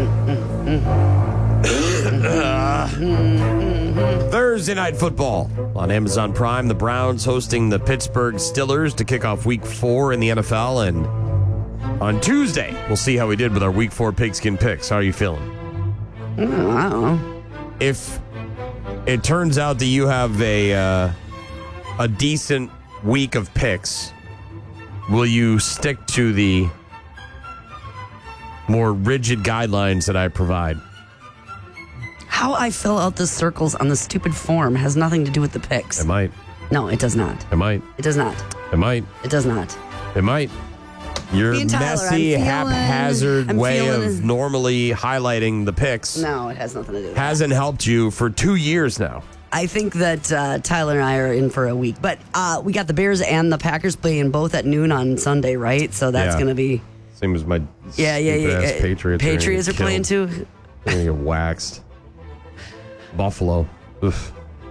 Thursday Night Football on Amazon Prime. The Browns hosting the Pittsburgh Steelers to kick off Week 4 in the NFL. And on Tuesday, we'll see how we did with our Week 4 Pigskin picks. How are you feeling? I don't know. If it turns out that you have a decent week of picks, will you stick to the more rigid guidelines that I provide? How I fill out the circles on the stupid form has nothing to do with the picks. It might. No, it does not. It might. It does not. It might. It does not. It might. Your Me and Tyler, messy, haphazard way of normally highlighting the picks No, it has nothing to do with hasn't helped you for 2 years now. I think that Tyler and I are in for a week. But we got the Bears and the Packers playing both at noon on Sunday, right? So that's going to be... Same as my Yeah. stupid-ass Patriots. Patriots are killed. playing too. They're going to get waxed. Buffalo. Oof.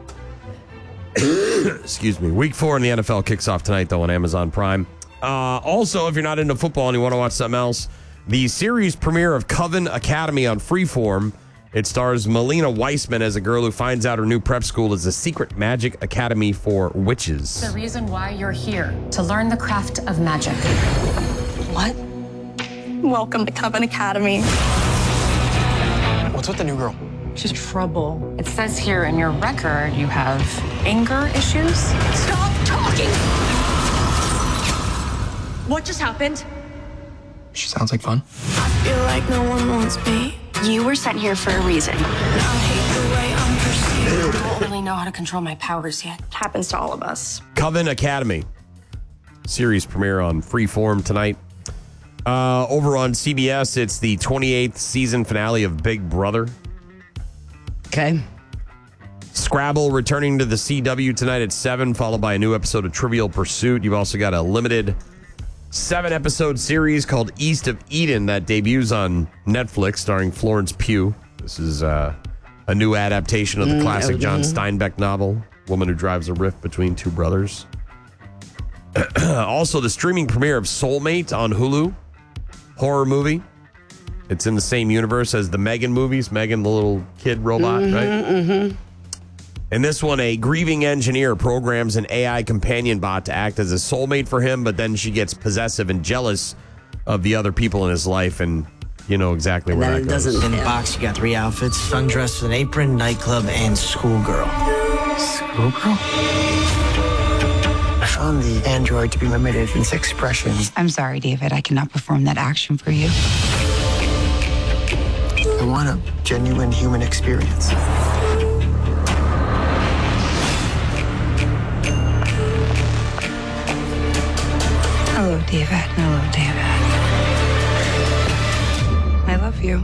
Excuse me. Week 4 in the NFL kicks off tonight, though, on Amazon Prime. Also, if you're not into football and you want to watch something else, the series premiere of Coven Academy on Freeform. It stars Melina Weissman as a girl who finds out her new prep school is a secret magic academy for witches. The reason why you're here, to learn the craft of magic. What? Welcome to Coven Academy. What's with the new girl? She's trouble. It says here in your record you have anger issues. Stop talking! What just happened? She sounds like fun. I feel like no one wants me. You were sent here for a reason. I hate the way I'm perceived. I don't really know how to control my powers yet. Happens to all of us. Coven Academy. Series premiere on Freeform tonight. Over on CBS, it's the 28th season finale of Big Brother. Okay. Scrabble returning to the CW tonight at 7, followed by a new episode of Trivial Pursuit. You've also got a limited 7-episode series called East of Eden that debuts on Netflix, starring Florence Pugh. This is a new adaptation of the classic John Steinbeck novel, Woman Who Drives a Rift Between Two Brothers. Also, the streaming premiere of Soulmate on Hulu, horror movie. It's in the same universe as the Megan movies. Megan, the little kid robot, right? In this one, a grieving engineer programs an AI companion bot to act as a soulmate for him, but then she gets possessive and jealous of the other people in his life, and you know exactly where that goes. In the box, you got 3 outfits: sundress with an apron, nightclub, and schoolgirl. Schoolgirl? I found the android to be limited in its expressions. I'm sorry, David. I cannot perform that action for you. I want a genuine human experience. Hello, David. Hello, David. I love you.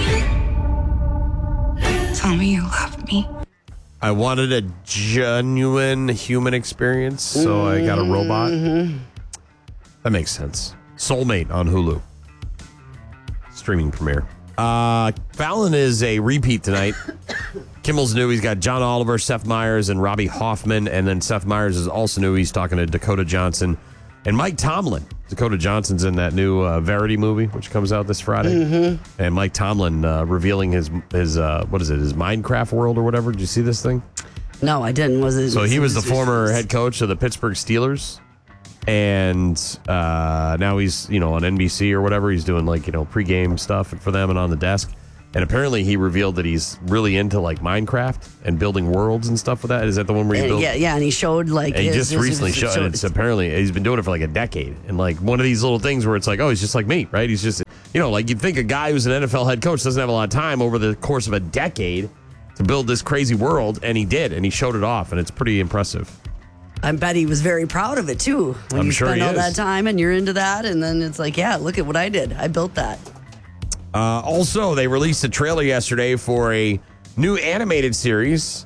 Tell me you love me. I wanted a genuine human experience, so I got a robot. That makes sense. Soulmate on Hulu. Streaming premiere. Fallon is a repeat tonight. Kimmel's new. He's got John Oliver, Seth Meyers, and Robbie Hoffman. And then Seth Meyers is also new. He's talking to Dakota Johnson and Mike Tomlin. Dakota Johnson's in that new Verity movie, which comes out this Friday. And Mike Tomlin revealing his what is it, his Minecraft world or whatever. Did you see this thing? No, I didn't. Was it? So he was the former head coach of the Pittsburgh Steelers. And now he's, on NBC or whatever. He's doing pregame stuff for them and on the desk. And apparently he revealed that he's really into Minecraft and building worlds and stuff with that. Is that the one where he built? Yeah, and he showed he just recently showed. It's apparently he's been doing it for a decade. And one of these little things where it's he's just like me, right? He's just, you'd think a guy who's an NFL head coach doesn't have a lot of time over the course of a decade to build this crazy world. And he did, and he showed it off, and it's pretty impressive. I bet he was very proud of it, too. When you spend all that time and you're into that, and then it's look at what I did. I built that. Also, they released a trailer yesterday for a new animated series.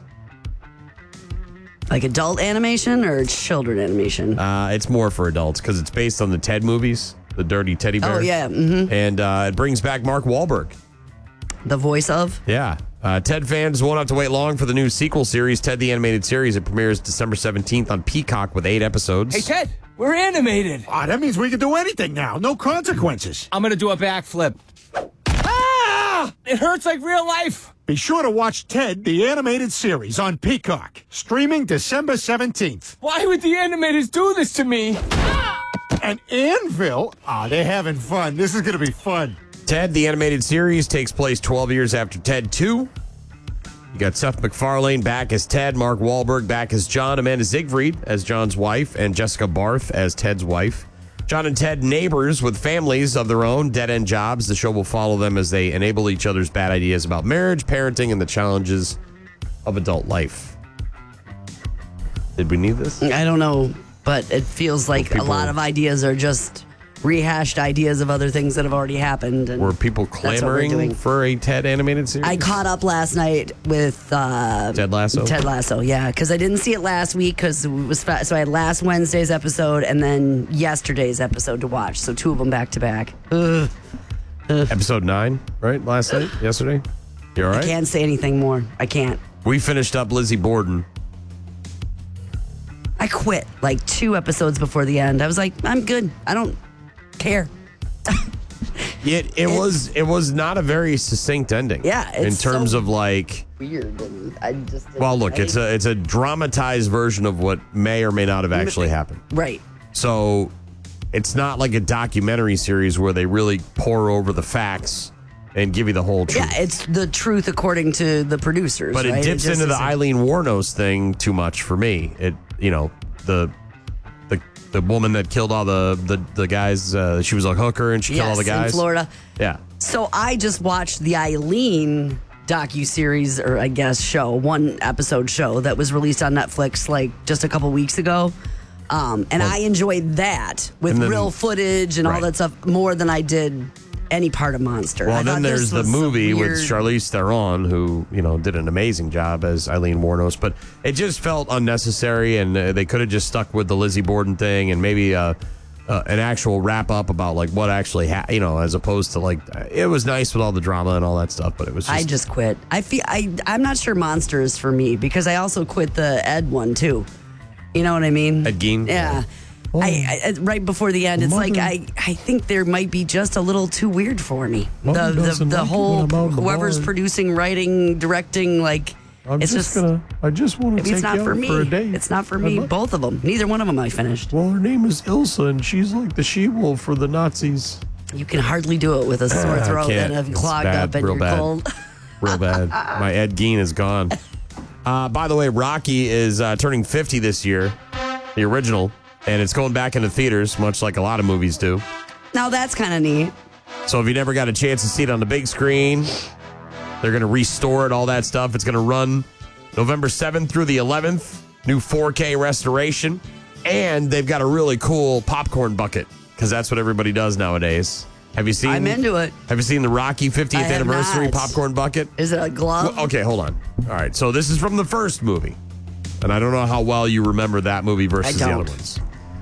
Like adult animation or children animation? It's more for adults because it's based on the Ted movies, the Dirty Teddy Bear. Oh, yeah. Mm-hmm. And it brings back Mark Wahlberg. The voice of? Yeah. Ted fans won't have to wait long for the new sequel series, Ted the Animated Series. It premieres December 17th on Peacock with 8 episodes. Hey, Ted, we're animated. Ah, that means we can do anything now. No consequences. I'm going to do a backflip. It hurts like real life. Be sure to watch Ted, the animated series, on Peacock. Streaming December 17th. Why would the animators do this to me? And Anvil, they're having fun. This is going to be fun. Ted, the animated series, takes place 12 years after Ted 2. You got Seth MacFarlane back as Ted, Mark Wahlberg back as John, Amanda Seyfried as John's wife, and Jessica Barth as Ted's wife. John and Ted, neighbors with families of their own, dead-end jobs. The show will follow them as they enable each other's bad ideas about marriage, parenting, and the challenges of adult life. Did we need this? I don't know, but it feels like a lot of ideas are just rehashed ideas of other things that have already happened. And were people that's what we're clamoring doing. for a Ted animated series? I caught up last night with Ted Lasso. Ted Lasso, yeah, because I didn't see it last week because it was so I had last Wednesday's episode and then yesterday's episode to watch. So 2 of them back to back. Episode 9, right? Last night? Yesterday? You all right? I can't say anything more. I can't. We finished up Lizzie Borden. I quit like 2 episodes before the end. I was like, I'm good. I don't care. It was not a very succinct ending. Yeah, in it's terms so of like weird. And I just well, look, it's a dramatized version of what may or may not have actually happened. Right. So it's not like a documentary series where they really pour over the facts and give you the whole truth. Yeah, it's the truth according to the producers. But it right? dips just into the isn't- Eileen Wuornos thing too much for me. It the woman that killed all the guys. She was a hooker and she killed all the guys in Florida. Yeah. So I just watched the Eileen docuseries, or I guess show, 1-episode show that was released on Netflix like just a couple weeks ago. And I enjoyed that with and then- real footage and all Right. that stuff more than I did any part of Monster. Well, I then thought there's this the was movie some with weird- Charlize Theron, who did an amazing job as Eileen Wuornos, but it just felt unnecessary, and they could have just stuck with the Lizzie Borden thing and maybe an actual wrap up about like what actually as opposed to like it was nice with all the drama and all that stuff, but it was. I just quit. I'm not sure Monster is for me because I also quit the Ed one too. You know what I mean? Ed Gein? Yeah. I right before the end, it's like I think there might be just a little too weird for me. The whole whoever's producing, writing, directing, like I just want to maybe take it's not you for out me. for a date. It's not for me. Both of them. Neither one of them I finished. Well, her name is Ilsa, and she's like the she-wolf for the Nazis. You can hardly do it with a sore throat can't. and a It's clogged bad, up and real you're bad. cold. Real bad. My Ed Gein is gone. By the way, Rocky is turning 50 this year, the original, and it's going back into theaters, much like a lot of movies do. Now that's kind of neat. So if you never got a chance to see it on the big screen, they're going to restore it, all that stuff. It's going to run November 7th through the 11th, new 4K restoration, and they've got a really cool popcorn bucket, because that's what everybody does nowadays. Have you seen? I'm into it. Have you seen the Rocky 50th I have anniversary not. popcorn bucket? Is it a glove? Well, okay, hold on. All right, so this is from the first movie, and I don't know how well you remember that movie versus the other don't. ones.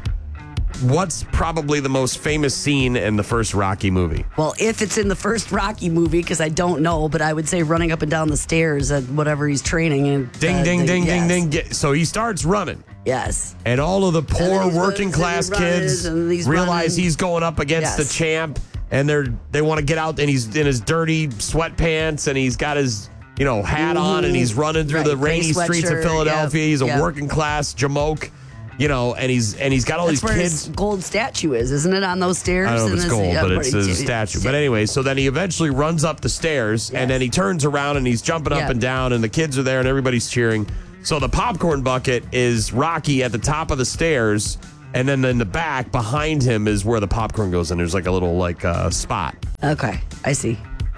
What's probably the most famous scene in the first Rocky movie? Well, if it's in the first Rocky movie, because I don't know, but I would say running up and down the stairs at whatever he's training. And Ding, ding, ding, yes. ding, ding. So he starts running. Yes. And all of the then poor he's working running, class and he's kids running, and he's realize running. he's going up against Yes. the champ, and they want to get out, and he's in his dirty sweatpants, and he's got his hat on, and he's running through Right, the rainy gray streets of sweatshirt, Philadelphia. He's a yep. working class jamoke, and he's got all That's these where kids. his gold statue is, isn't it, on those stairs? I don't know if And it's gold, yeah, but it's what a he- statue. But anyway, so then he eventually runs up the stairs, and then he turns around and he's jumping up Yeah. and down, and the kids are there, and everybody's cheering. So the popcorn bucket is Rocky at the top of the stairs, and then in the back behind him is where the popcorn goes, and there's like a little spot. Okay, I see.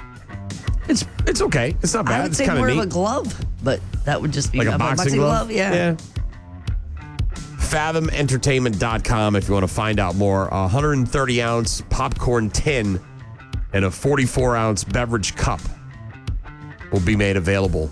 It's okay. It's not bad. I would it's say kind more of of neat. a glove, but that would just be Like a boxing glove? Yeah. Yeah. FathomEntertainment.com if you want to find out more. A 130-ounce popcorn tin and a 44-ounce beverage cup will be made available.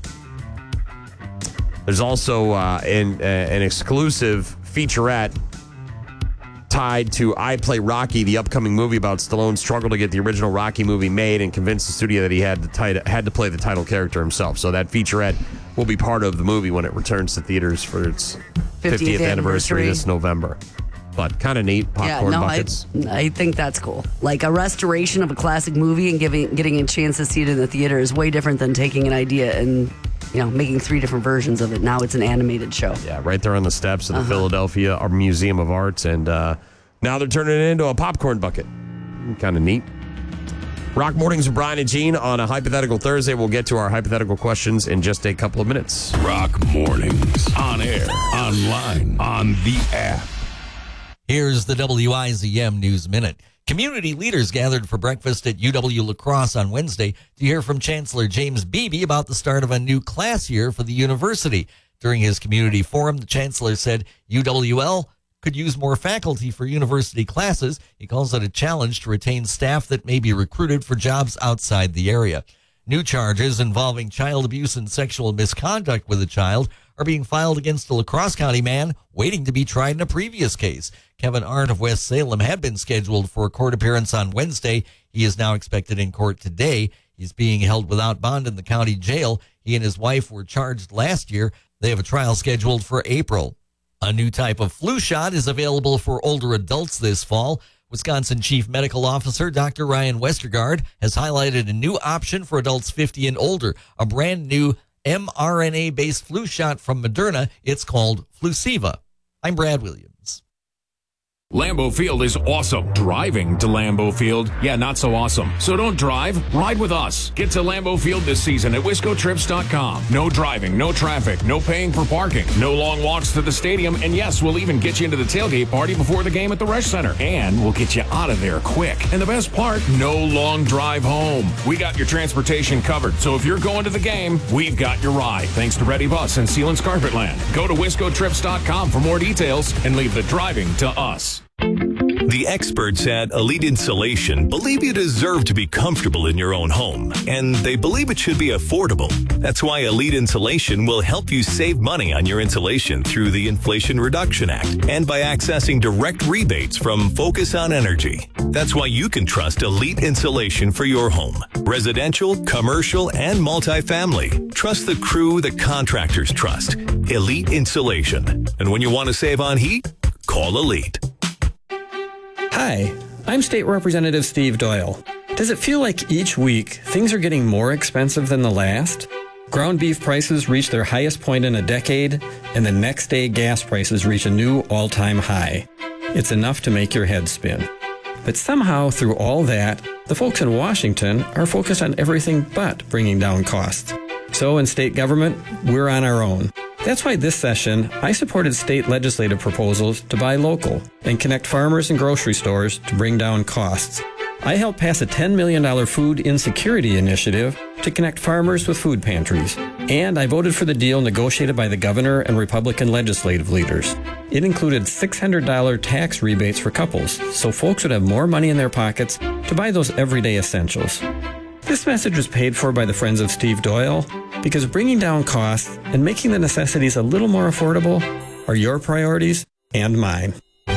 There's also an exclusive featurette tied to I Play Rocky, the upcoming movie about Stallone's struggle to get the original Rocky movie made and convince the studio that he had to play the title character himself. So that featurette will be part of the movie when it returns to theaters for its 50th anniversary this November. but kind of neat. Popcorn buckets. I think that's cool. Like a restoration of a classic movie and getting a chance to see it in the theater is way different than taking an idea and making 3 different versions of it. Now it's an animated show. Yeah, right there on the steps of the Philadelphia Museum of Arts, and now they're turning it into a popcorn bucket. Kind of neat. Rock Mornings with Brian and Gene on a Hypothetical Thursday. We'll get to our hypothetical questions in just a couple of minutes. Rock Mornings. On air, online, on the app. Here's the WIZM News Minute. Community leaders gathered for breakfast at UW La Crosse on Wednesday to hear from Chancellor James Beebe about the start of a new class year for the university. During his community forum, the chancellor said UWL could use more faculty for university classes. He calls it a challenge to retain staff that may be recruited for jobs outside the area. New charges involving child abuse and sexual misconduct with a child are being filed against a La Crosse County man waiting to be tried in a previous case. Kevin Arndt of West Salem had been scheduled for a court appearance on Wednesday. He is now expected in court today. He's being held without bond in the county jail. He and his wife were charged last year. They have a trial scheduled for April. A new type of flu shot is available for older adults this fall. Wisconsin Chief Medical Officer Dr. Ryan Westergaard has highlighted a new option for adults 50 and older, a brand new mRNA-based flu shot from Moderna. It's called Fluceva. I'm Brad Williams. Lambeau Field is awesome. Driving to Lambeau Field, yeah, not so awesome. So don't drive, ride with us. Get to Lambeau Field this season at WiscoTrips.com. No driving, no traffic, no paying for parking, no long walks to the stadium, and yes, we'll even get you into the tailgate party before the game at the Resch Center. And we'll get you out of there quick. And the best part, no long drive home. We got your transportation covered, so if you're going to the game, we've got your ride. Thanks to Ready Bus and Sealands Carpetland. Go to WiscoTrips.com for more details and leave the driving to us. The experts at Elite Insulation believe you deserve to be comfortable in your own home, and they believe it should be affordable. That's why Elite Insulation will help you save money on your insulation through the Inflation Reduction Act and by accessing direct rebates from Focus on Energy. That's why you can trust Elite Insulation for your home. Residential, commercial, and multifamily. Trust the crew that contractors trust. Elite Insulation. And when you want to save on heat, call Elite. Hi, I'm State Representative Steve Doyle. Does it feel like each week things are getting more expensive than the last? Ground beef prices reach their highest point in a decade, and the next day gas prices reach a new all-time high. It's enough to make your head spin. But somehow, through all that, the folks in Washington are focused on everything but bringing down costs. So in state government, we're on our own. That's why this session, I supported state legislative proposals to buy local and connect farmers and grocery stores to bring down costs. I helped pass a $10 million food insecurity initiative to connect farmers with food pantries. And I voted for the deal negotiated by the governor and Republican legislative leaders. It included $600 tax rebates for couples, so folks would have more money in their pockets to buy those everyday essentials. This message was paid for by the Friends of Steve Doyle because bringing down costs and making the necessities a little more affordable are your priorities and mine.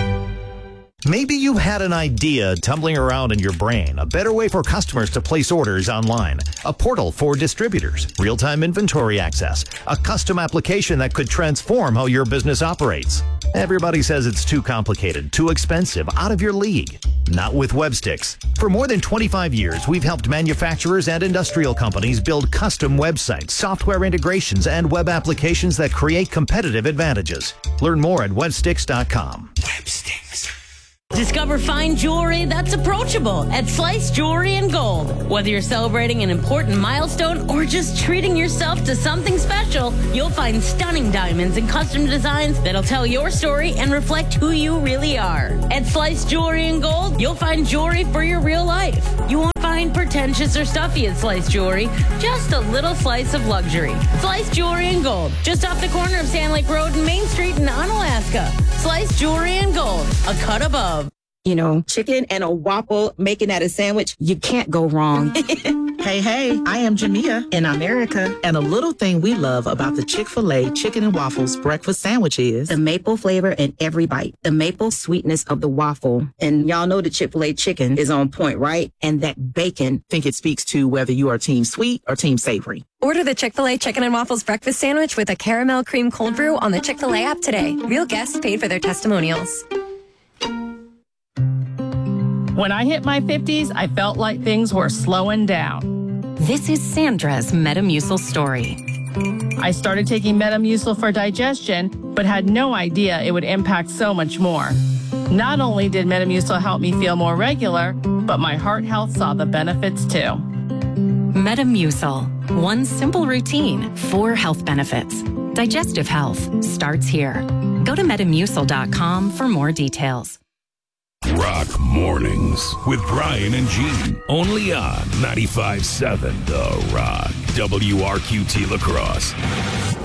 Maybe you had an idea tumbling around in your brain, a better way for customers to place orders online, a portal for distributors, real-time inventory access, a custom application that could transform how your business operates. Everybody says it's too complicated, too expensive, out of your league. Not with Websticks. For more than 25 years, we've helped manufacturers and industrial companies build custom websites, software integrations, and web applications that create competitive advantages. Learn more at websticks.com. Websticks. Discover fine jewelry that's approachable at Slice Jewelry and Gold. Whether you're celebrating an important milestone or just treating yourself to something special, you'll find stunning diamonds and custom designs that'll tell your story and reflect who you really are. At Slice Jewelry and Gold, you'll find jewelry for your real life. You won't find pretentious or stuffy at Slice Jewelry, just a little slice of luxury. Slice Jewelry and Gold, just off the corner of Sand Lake Road and Main Street in Onalaska. Slice Jewelry and Gold, a cut above. You know, chicken and a waffle, making that a sandwich, you can't go wrong. Hey, I am Jamia in America. And a little thing we love about the Chick-fil-A Chicken and Waffles breakfast sandwich is the maple flavor in every bite, the maple sweetness of the waffle. And y'all know the Chick-fil-A chicken is on point, right? And that bacon. I think it speaks to whether you are team sweet or team savory. Order the Chick-fil-A Chicken and Waffles breakfast sandwich with a caramel cream cold brew on the Chick-fil-A app today. Real guests paid for their testimonials. When I hit my 50s, I felt like things were slowing down. This is Sandra's Metamucil story. I started taking Metamucil for digestion, but had no idea it would impact so much more. Not only did Metamucil help me feel more regular, but my heart health saw the benefits too. Metamucil. One simple routine, 4 health benefits. Digestive health starts here. Go to Metamucil.com for more details. Rock Mornings with Brian and Gene. Only on 95.7 The Rock. WRQT La Crosse.